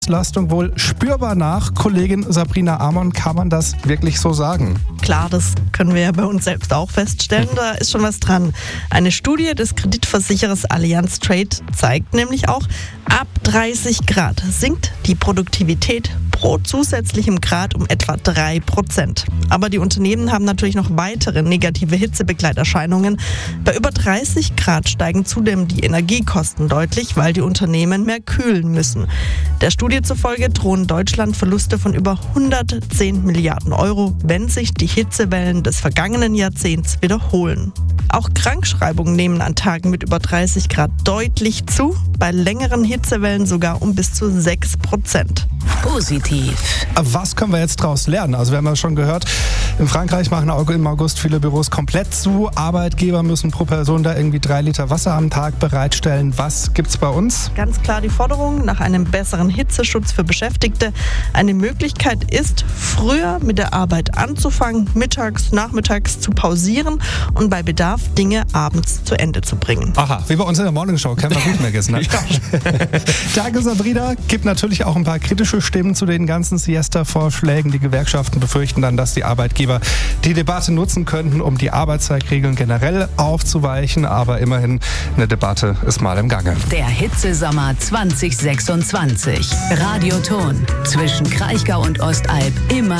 Arbeitslastung wohl spürbar nach. Kollegin Sabrina Amon, kann man das wirklich so sagen? Klar, das können wir ja bei uns selbst auch feststellen. Da ist schon was dran. Eine Studie des Kreditversicherers Allianz Trade zeigt nämlich auch, ab 30 Grad sinkt die Produktivität pro zusätzlichem Grad um etwa 3%. Aber die Unternehmen haben natürlich noch weitere negative Hitzebegleiterscheinungen. Bei über 30 Grad steigen zudem die Energiekosten deutlich, weil die Unternehmen mehr kühlen müssen. Der Studie zufolge drohen Deutschland Verluste von über 110 Milliarden Euro, wenn sich die Hitzewellen des vergangenen Jahrzehnts wiederholen. Auch Krankschreibungen nehmen an Tagen mit über 30 Grad deutlich zu, bei längeren Hitzewellen sogar um bis zu 6%. Positiv. Was können wir jetzt daraus lernen? Also wir haben ja schon gehört, in Frankreich machen im August viele Büros komplett zu. Arbeitgeber müssen pro Person da irgendwie 3 Liter Wasser am Tag bereitstellen. Was gibt's bei uns? Ganz klar die Forderung nach einem besseren Hitzeschutz für Beschäftigte. Eine Möglichkeit ist, früher mit der Arbeit anzufangen, mittags, nachmittags zu pausieren und bei Bedarf Dinge abends zu Ende zu bringen. Aha, wie bei uns in der Morningshow, kennen wir gut mehr gestern. Ne? Danke, Sabrina. Gibt natürlich auch ein paar kritische Stimmen zu den ganzen Siesta-Vorschlägen. Die Gewerkschaften befürchten dann, dass die Arbeitgeber die Debatte nutzen könnten, um die Arbeitszeitregeln generell aufzuweichen. Aber immerhin, eine Debatte ist mal im Gange. Der Hitzesommer 2026. Radioton. Zwischen Kraichgau und Ostalb immer